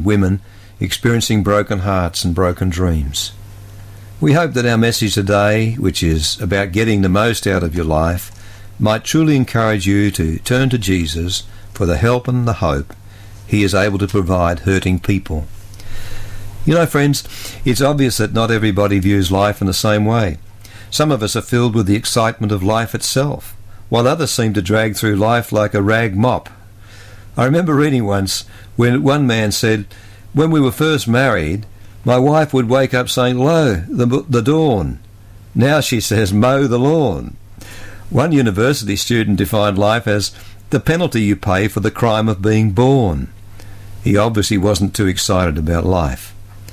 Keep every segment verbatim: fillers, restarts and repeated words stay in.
women experiencing broken hearts and broken dreams. We hope that our message today, which is about getting the most out of your life, might truly encourage you to turn to Jesus for the help and the hope he is able to provide hurting people. You know, friends, it's obvious that not everybody views life in the same way. Some of us are filled with the excitement of life itself, while others seem to drag through life like a rag mop. I remember reading once when one man said, "When we were first married, my wife would wake up saying, 'Lo, the, the dawn.' Now she says, 'Mow the lawn.'" One university student defined life as the penalty you pay for the crime of being born. He obviously wasn't too excited about life.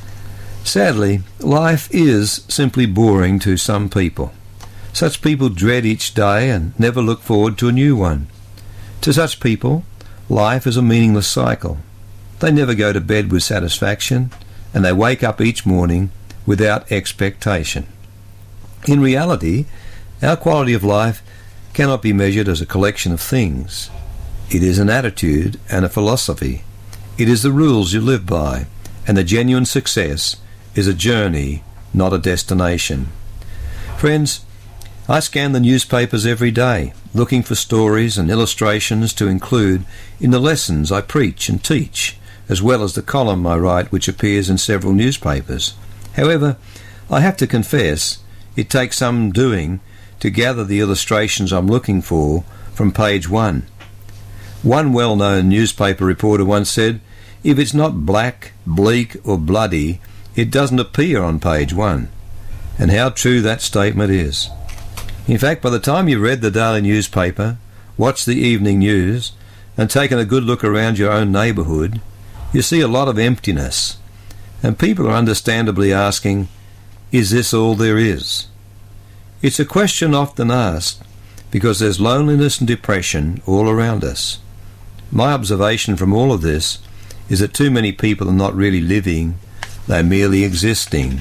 Sadly, life is simply boring to some people. Such people dread each day and never look forward to a new one. To such people, life is a meaningless cycle. They never go to bed with satisfaction, and they wake up each morning without expectation. In reality, our quality of life cannot be measured as a collection of things. It is an attitude and a philosophy. It is the rules you live by, and the genuine success is a journey, not a destination. Friends, I scan the newspapers every day, looking for stories and illustrations to include in the lessons I preach and teach, as well as the column I write, which appears in several newspapers. However, I have to confess, it takes some doing to gather the illustrations I'm looking for from page one. One well-known newspaper reporter once said, "If it's not black, bleak, or bloody, it doesn't appear on page one." And how true that statement is. In fact, by the time you've read the daily newspaper, watched the evening news, and taken a good look around your own neighbourhood, you see a lot of emptiness. And people are understandably asking, is this all there is? It's a question often asked because there's loneliness and depression all around us. My observation from all of this is that too many people are not really living, they're merely existing.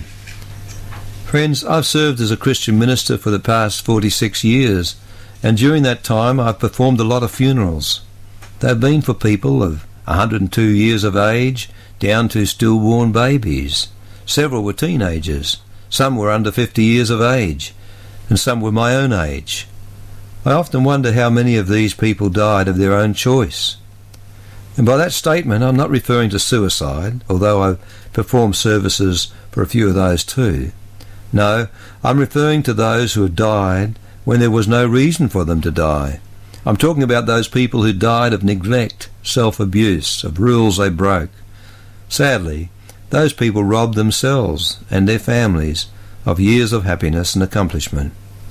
Friends, I've served as a Christian minister for the past forty-six years, and during that time I've performed a lot of funerals. They've been for people of one hundred two years of age down to stillborn babies. Several were teenagers, some were under fifty years of age, and some were my own age. I often wonder how many of these people died of their own choice. And by that statement, I'm not referring to suicide, although I've performed services for a few of those too. No, I'm referring to those who have died when there was no reason for them to die. I'm talking about those people who died of neglect, self-abuse, of rules they broke. Sadly, those people robbed themselves and their families of years of happiness and accomplishment.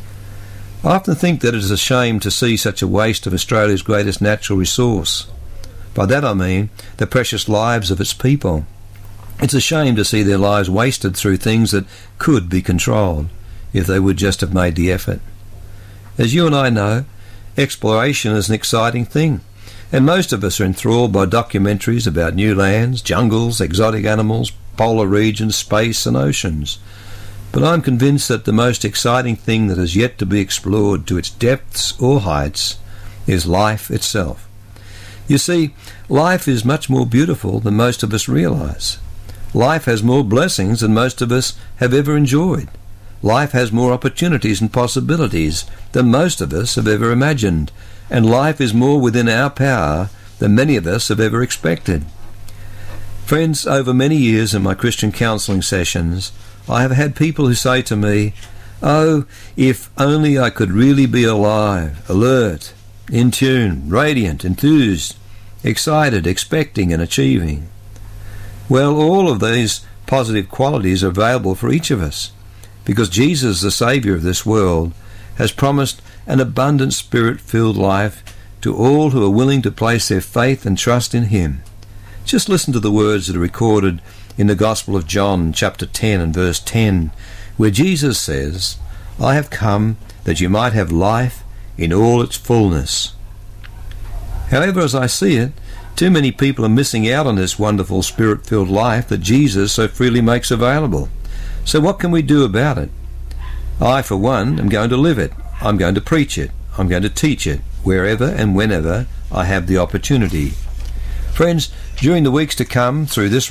I often think that it is a shame to see such a waste of Australia's greatest natural resource. By that I mean the precious lives of its people. It's a shame to see their lives wasted through things that could be controlled if they would just have made the effort. As you and I know, exploration is an exciting thing, and most of us are enthralled by documentaries about new lands, jungles, exotic animals, polar regions, space and oceans. But I'm convinced that the most exciting thing that has yet to be explored to its depths or heights is life itself. You see, life is much more beautiful than most of us realize. Life has more blessings than most of us have ever enjoyed. Life has more opportunities and possibilities than most of us have ever imagined. And life is more within our power than many of us have ever expected. Friends, over many years in my Christian counselling sessions, I have had people who say to me, "Oh, if only I could really be alive, alert, in tune, radiant, enthused, excited, expecting and achieving." Well, all of these positive qualities are available for each of us, because Jesus, the Saviour of this world, has promised an abundant Spirit-filled life to all who are willing to place their faith and trust in Him. Just listen to the words that are recorded in the Gospel of John, chapter ten and verse ten, where Jesus says, "I have come that you might have life in all its fullness." However, as I see it, too many people are missing out on this wonderful Spirit-filled life that Jesus so freely makes available. So what can we do about it? I, for one, am going to live it. I'm going to preach it. I'm going to teach it wherever and whenever I have the opportunity. Friends, during the weeks to come through this